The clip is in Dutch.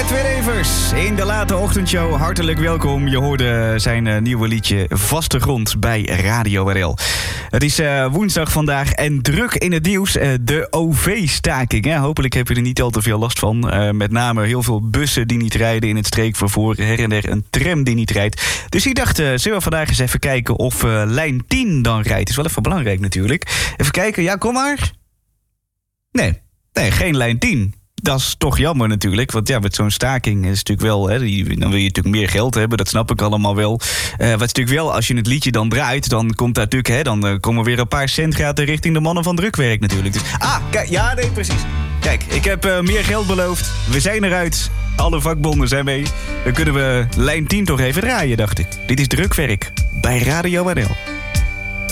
Edwin Evers in de late ochtendshow. Hartelijk welkom. Je hoorde zijn nieuwe liedje Vaste Grond bij Radio RL. Het is woensdag vandaag en druk in het nieuws. De OV-staking. Hopelijk heb je er niet al te veel last van. Met name heel veel bussen die niet rijden in het streekvervoer. Her en der een tram die niet rijdt. Dus ik dacht, zullen we vandaag eens even kijken of lijn 10 dan rijdt. Is wel even belangrijk natuurlijk. Even kijken, ja, kom maar. Nee, geen lijn 10. Dat is toch jammer natuurlijk, want ja, met zo'n staking is natuurlijk wel, dan wil je natuurlijk meer geld hebben, dat snap ik allemaal wel. Wat is natuurlijk wel, als je het liedje dan draait, dan komt daar natuurlijk, dan komen weer een paar centgraden richting de mannen van drukwerk natuurlijk. Dus, kijk, ja, nee, precies. Kijk, ik heb meer geld beloofd, we zijn eruit, alle vakbonden zijn mee. Dan kunnen we lijn 10 toch even draaien, dacht ik. Dit is Drukwerk bij Radio RL.